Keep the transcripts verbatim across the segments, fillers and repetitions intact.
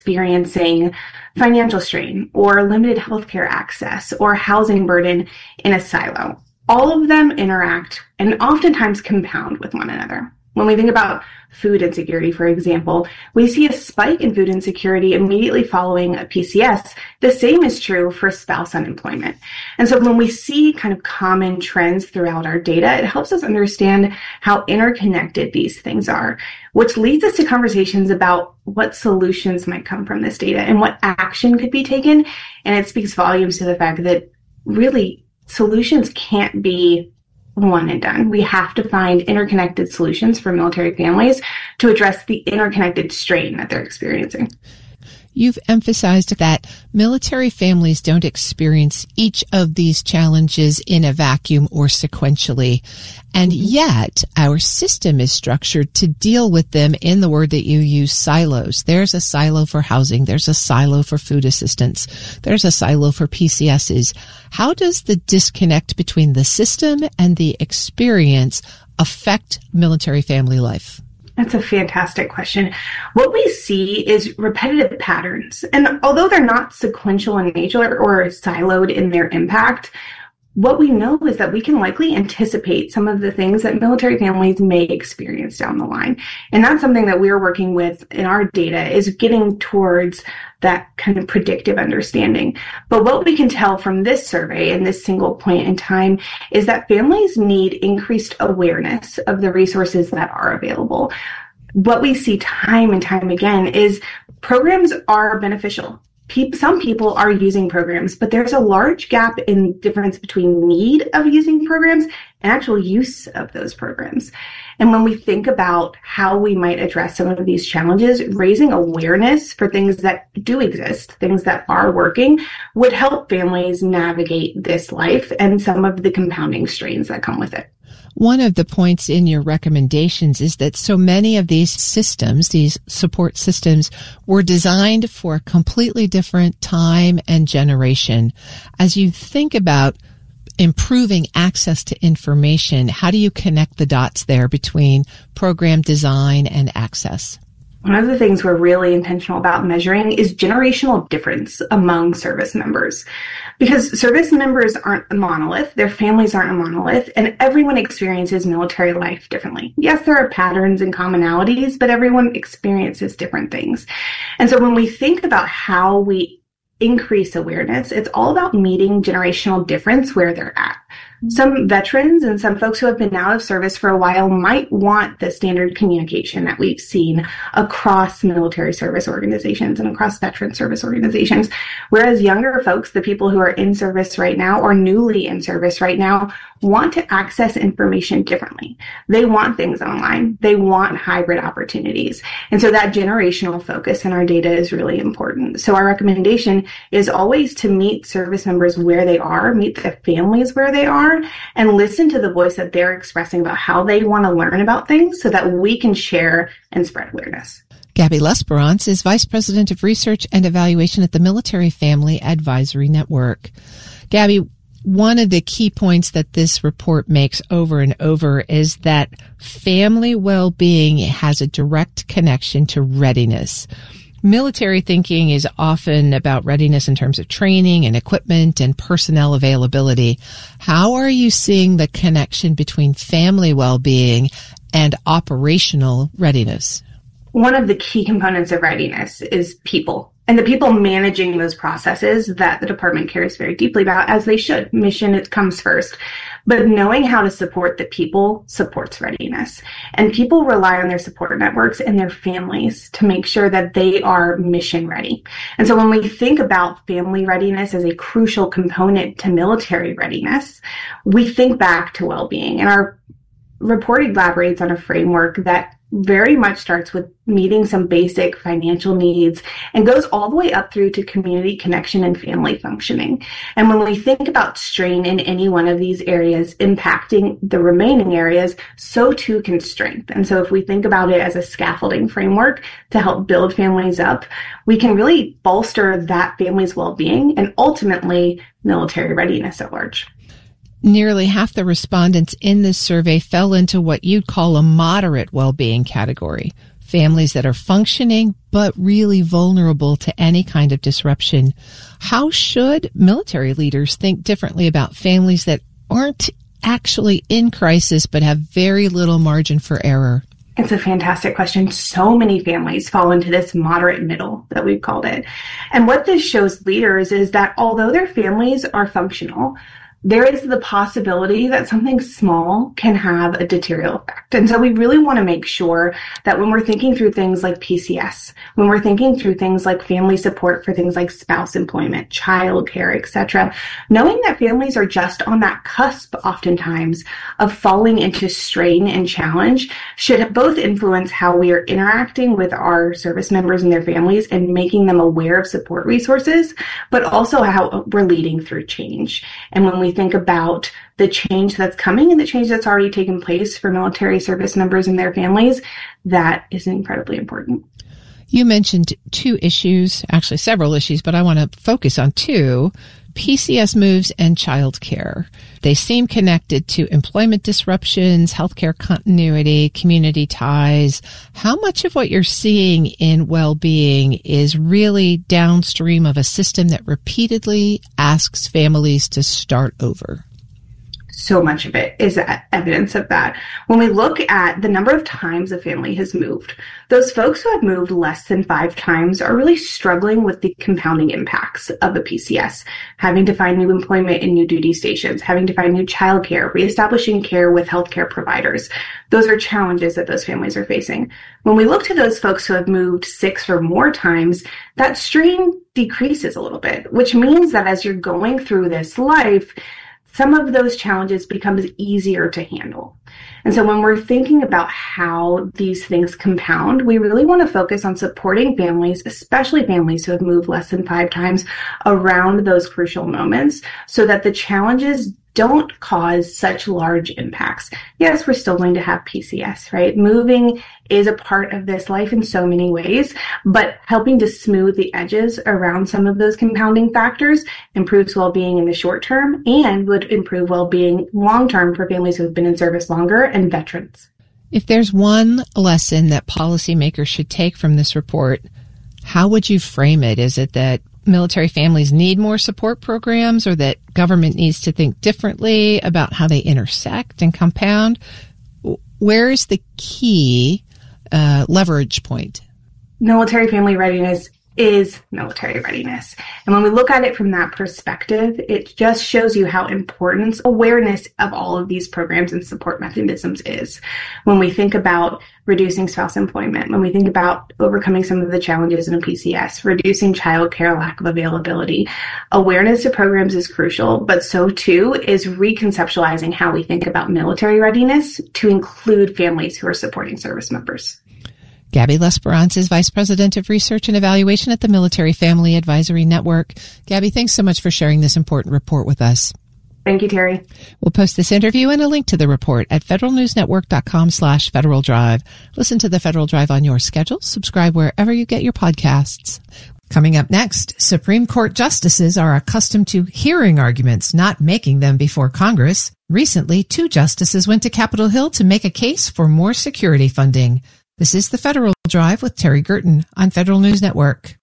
experiencing financial strain or limited healthcare access or housing burden in a silo. All of them interact and oftentimes compound with one another. When we think about food insecurity, for example, we see a spike in food insecurity immediately following a P C S. The same is true for spouse unemployment. And so when we see kind of common trends throughout our data, it helps us understand how interconnected these things are, which leads us to conversations about what solutions might come from this data and what action could be taken. And it speaks volumes to the fact that really solutions can't be one and done. We have to find interconnected solutions for military families to address the interconnected strain that they're experiencing. You've emphasized that military families don't experience each of these challenges in a vacuum or sequentially, and yet our system is structured to deal with them in the word that you use, silos. There's a silo for housing. There's a silo for food assistance. There's a silo for P C S's. How does the disconnect between the system and the experience affect military family life? That's a fantastic question. What we see is repetitive patterns. And although they're not sequential in nature or siloed in their impact, what we know is that we can likely anticipate some of the things that military families may experience down the line. And that's something that we're working with in our data, is getting towards that kind of predictive understanding. But what we can tell from this survey and this single point in time is that families need increased awareness of the resources that are available. What we see time and time again is programs are beneficial. Some people are using programs, but there's a large gap in difference between need of using programs and actual use of those programs. And when we think about how we might address some of these challenges, raising awareness for things that do exist, things that are working, would help families navigate this life and some of the compounding strains that come with it. One of the points in your recommendations is that so many of these systems, these support systems, were designed for a completely different time and generation. As you think about improving access to information, how do you connect the dots there between program design and access? One of the things we're really intentional about measuring is generational difference among service members. Because service members aren't a monolith, their families aren't a monolith, and everyone experiences military life differently. Yes, there are patterns and commonalities, but everyone experiences different things. And so when we think about how we increase awareness, it's all about meeting generational difference where they're at. Some veterans and some folks who have been out of service for a while might want the standard communication that we've seen across military service organizations and across veteran service organizations. Whereas younger folks, the people who are in service right now or newly in service right now, want to access information differently. They want things online. They want hybrid opportunities. And so that generational focus in our data is really important. So our recommendation is always to meet service members where they are, meet the families where they are, and listen to the voice that they're expressing about how they want to learn about things so that we can share and spread awareness. Gabby L'Esperance is Vice President of Research and Evaluation at the Military Family Advisory Network. Gabby, one of the key points that this report makes over and over is that family well-being has a direct connection to readiness. Military thinking is often about readiness in terms of training and equipment and personnel availability. How are you seeing the connection between family well-being and operational readiness? One of the key components of readiness is people. And the people managing those processes that the department cares very deeply about, as they should. Mission, it comes first. But knowing how to support the people supports readiness. And people rely on their support networks and their families to make sure that they are mission ready. And so when we think about family readiness as a crucial component to military readiness, we think back to well-being. And our report elaborates on a framework that very much starts with meeting some basic financial needs and goes all the way up through to community connection and family functioning. And when we think about strain in any one of these areas impacting the remaining areas, so too can strength. And so if we think about it as a scaffolding framework to help build families up, we can really bolster that family's well-being and ultimately military readiness at large. Nearly half the respondents in this survey fell into what you'd call a moderate well-being category. families that are functioning but really vulnerable to any kind of disruption. How should military leaders think differently about families that aren't actually in crisis but have very little margin for error? It's a fantastic question. So many families fall into this moderate middle that we've called it. And what this shows leaders is that although their families are functional, there is the possibility that something small can have a deteriorating effect. And so we really want to make sure that when we're thinking through things like P C S, when we're thinking through things like family support for things like spouse employment, childcare, et cetera, knowing that families are just on that cusp oftentimes of falling into strain and challenge should both influence how we are interacting with our service members and their families and making them aware of support resources, but also how we're leading through change. And when we think about the change that's coming and the change that's already taken place for military service members and their families, that is incredibly important. You mentioned two issues, actually several issues, but I want to focus on two, P C S moves and childcare. They seem connected to employment disruptions, healthcare continuity, community ties. How much of what you're seeing in well-being is really downstream of a system that repeatedly asks families to start over? So much of it is evidence of that. When we look at the number of times a family has moved, those folks who have moved less than five times are really struggling with the compounding impacts of a P C S, having to find new employment in new duty stations, having to find new childcare, reestablishing care with healthcare providers. Those are challenges that those families are facing. When we look to those folks who have moved six or more times, that strain decreases a little bit, which means that as you're going through this life, some of those challenges becomes easier to handle. And so when we're thinking about how these things compound, we really want to focus on supporting families, especially families who have moved less than five times, around those crucial moments so that the challenges don't cause such large impacts. Yes, we're still going to have P C S, right? Moving is a part of this life in so many ways, but helping to smooth the edges around some of those compounding factors improves well-being in the short term and would improve well-being long-term for families who have been in service longer and veterans. If there's one lesson that policymakers should take from this report, how would you frame it? Is it that military families need more support programs, or that government needs to think differently about how they intersect and compound? Where is the key uh, leverage point? Military family readiness is military readiness. And when we look at it from that perspective, it just shows you how important awareness of all of these programs and support mechanisms is. When we think about reducing spouse employment, when we think about overcoming some of the challenges in a P C S, reducing childcare lack of availability, awareness of programs is crucial, but so too is reconceptualizing how we think about military readiness to include families who are supporting service members. Gabby L'Esperance is Vice President of Research and Evaluation at the Military Family Advisory Network. Gabby, thanks so much for sharing this important report with us. Thank you, Terry. We'll post this interview and a link to the report at federalnewsnetwork.com slash Federal Drive. Listen to the Federal Drive on your schedule. Subscribe wherever you get your podcasts. Coming up next, Supreme Court justices are accustomed to hearing arguments, not making them before Congress. Recently, two justices went to Capitol Hill to make a case for more security funding. This is the Federal Drive with Terry Gerton on Federal News Network.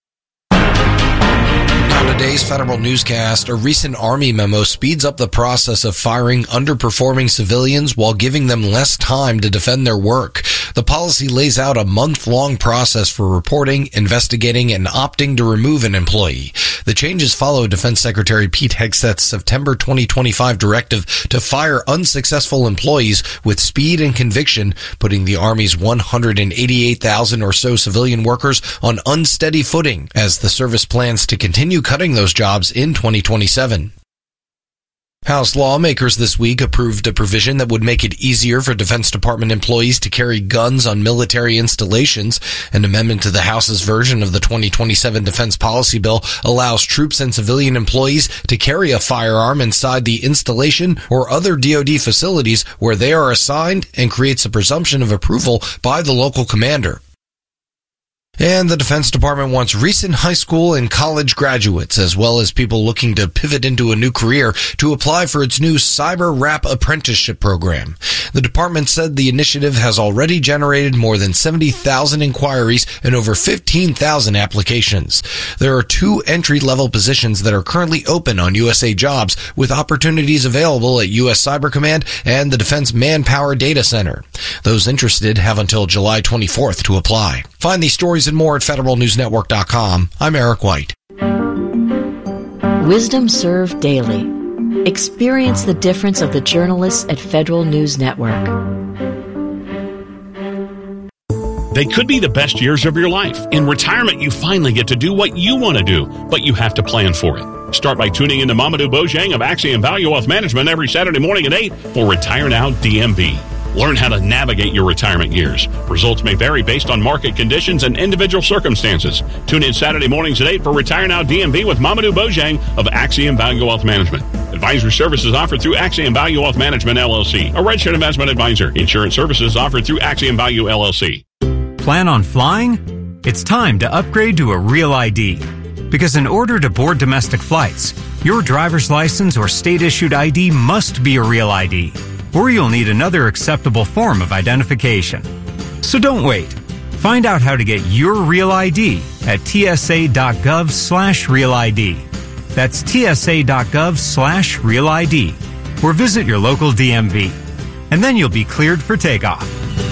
On today's Federal Newscast, a recent Army memo speeds up the process of firing underperforming civilians while giving them less time to defend their work. The policy lays out a month-long process for reporting, investigating, and opting to remove an employee. The changes follow Defense Secretary Pete Hegseth's September twenty twenty-five directive to fire unsuccessful employees with speed and conviction, putting the Army's one hundred eighty-eight thousand or so civilian workers on unsteady footing as the service plans to continue cutting those jobs in twenty twenty-seven. House lawmakers this week approved a provision that would make it easier for Defense Department employees to carry guns on military installations. An amendment to the House's version of the twenty twenty-seven Defense Policy Bill allows troops and civilian employees to carry a firearm inside the installation or other D O D facilities where they are assigned and creates a presumption of approval by the local commander. And the Defense Department wants recent high school and college graduates, as well as people looking to pivot into a new career, to apply for its new Cyber Wrap Apprenticeship program. The department said the initiative has already generated more than seventy thousand inquiries and over fifteen thousand applications. There are two entry-level positions that are currently open on U S A Jobs, with opportunities available at U S Cyber Command and the Defense Manpower Data Center. Those interested have until July twenty-fourth to apply. Find these stories and more at Federal News Network dot com. I'm Eric White. Wisdom Served Daily. Experience the difference of the journalists at Federal News Network. They could be the best years of your life. In retirement, you finally get to do what you want to do, but you have to plan for it. Start by tuning into Mamadou Bojang of Axiom Value Wealth Management every Saturday morning at eight for Retire Now D M V. Learn how to navigate your retirement years. Results may vary based on market conditions and individual circumstances. Tune in Saturday mornings at eight for Retire Now D M V with Mamadou Bojang of Axiom Value Wealth Management. Advisory services offered through Axiom Value Wealth Management, L L C, a registered investment advisor. Insurance services offered through Axiom Value, L L C. Plan on flying? It's time to upgrade to a Real I D. Because in order to board domestic flights, your driver's license or state-issued I D must be a Real I D, or you'll need another acceptable form of identification. So don't wait. Find out how to get your Real I D at tsa.gov slash Real ID. That's tsa.gov slash Real ID, or visit your local D M V. And then you'll be cleared for takeoff.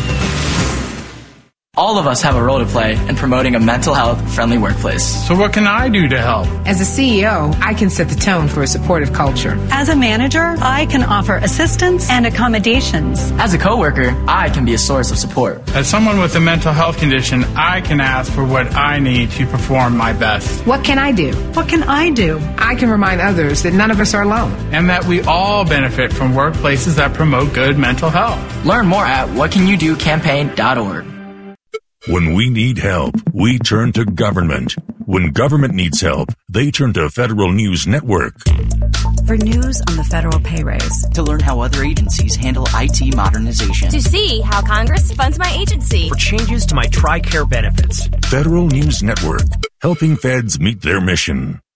All of us have a role to play in promoting a mental health friendly workplace. So what can I do to help? As a C E O, I can set the tone for a supportive culture. As a manager, I can offer assistance and accommodations. As a coworker, I can be a source of support. As someone with a mental health condition, I can ask for what I need to perform my best. What can I do? What can I do? I can remind others that none of us are alone. And that we all benefit from workplaces that promote good mental health. Learn more at what can you do campaign dot org. When we need help, we turn to government. When government needs help, they turn to Federal News Network. For news on the federal pay raise. To learn how other agencies handle I T modernization. To see how Congress funds my agency. For changes to my TRICARE benefits. Federal News Network, helping feds meet their mission.